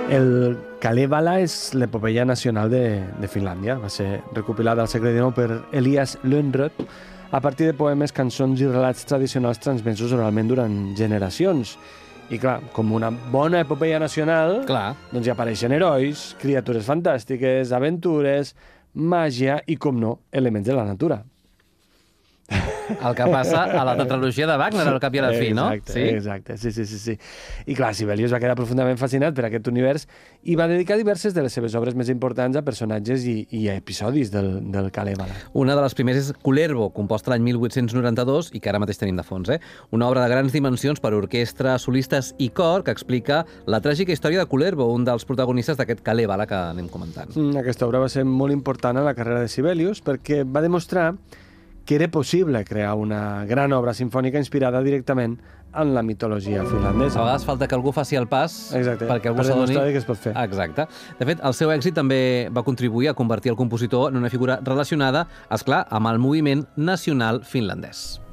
El Kalevala és l'epopeia nacional de Finlàndia. Va ser recopilada al segle XIX per Elias Lönnrot a partir de poemes, cançons i relats tradicionals transmesos oralment durant generacions. I clar, com una bona epopeia nacional, doncs hi apareixen herois, criatures fantàstiques, aventures, màgia i, com no, elements de la natura. El que passa a la tetralogia de Wagner, al cap i a la fi, no? Exacte, sí. I clar, Sibelius va quedar profundament fascinat per aquest univers i va dedicar diverses de les seves obres més importants a personatges i a episodis del Kalevala. Una de les primeres és Kullervo, composta l'any 1892 i que ara mateix tenim de fons. Una obra de grans dimensions per orquestra, solistes i cor que explica la tràgica història de Kullervo, un dels protagonistes d'aquest Kalevala que anem comentant. Aquesta obra va ser molt important a la carrera de Sibelius perquè va demostrar que era possible crear una gran obra sinfònica inspirada directament en la mitologia finlandesa. A vegades falta que algú faci el pas perquè algú s'adoni que es pot fer. Exacte. De fet, el seu èxit també va contribuir a convertir el compositor en una figura relacionada, esclar, amb el moviment nacional finlandès.